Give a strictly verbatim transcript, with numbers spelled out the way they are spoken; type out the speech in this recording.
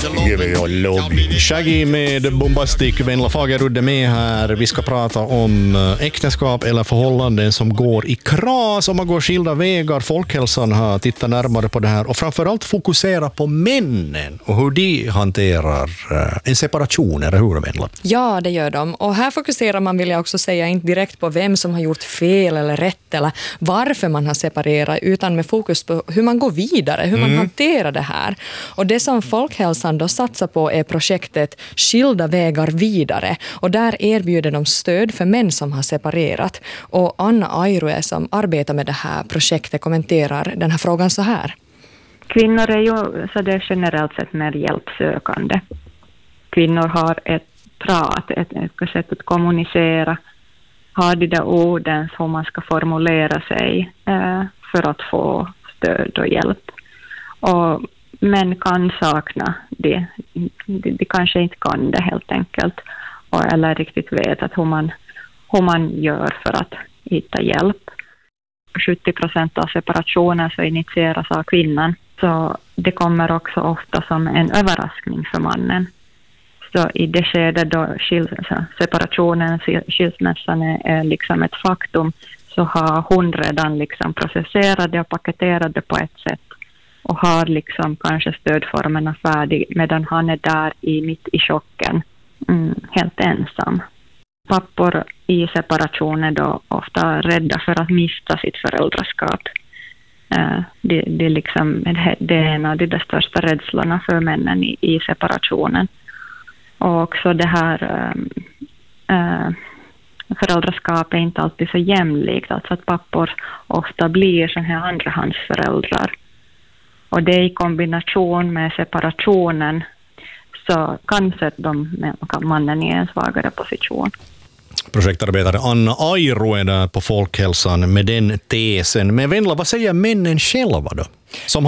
Give me your love. Shaggy med Bombastic, Venla Fagerudde med här. Vi ska prata om äktenskap eller förhållanden som går i kras om man går skilda vägar. Folkhälsan har tittat närmare på det här och framförallt fokusera på männen och hur de hanterar en separation, eller hur, Venla? Ja, det gör de. Och här fokuserar man, vill jag också säga, inte direkt på vem som har gjort fel eller rätt eller varför man har separerat, utan med fokus på hur man går vidare, hur man mm. hanterar det här. Och det som Folkhälsan då satsar på är projektet Skilda vägar vidare. Och där erbjuder de stöd för män som har separerat. Och Anna Airue som arbetar med det här projektet kommenterar den här frågan så här. Kvinnor är ju så det är generellt sett mer hjälpsökande. Kvinnor har ett prat, ett, ett sätt att kommunicera, har de där orden som man ska formulera sig eh, för att få stöd och hjälp. Och män kan sakna det. De, de kanske inte kan det helt enkelt. Och, eller riktigt vet att hur man, hur man gör för att hitta hjälp. sjuttio procent av separationen så initieras av kvinnan. Så det kommer också ofta som en överraskning för mannen. Så i det skede då skil- separationen, skilsmässan är, är liksom ett faktum, så har hon redan liksom processerat det och paketerat det på ett sätt. Och har liksom kanske stödformerna färdig medan han är där i mitt i chocken, mm, helt ensam. Pappor i separationer då ofta rädda för att mista sitt föräldraskap. Uh, det, det, är liksom, det är en av de största rädslorna för männen i, i separationen. Och också det här um, uh, föräldraskap är inte alltid så jämlikt. Alltså att pappor ofta blir sån här andrahandsföräldrar. Och det i kombination med separationen så kan sätta de, mannen i en svagare position. Projektarbetare Anna Airue där på Folkhälsan med den tesen. Men Venla, vad säger männen själva då? Som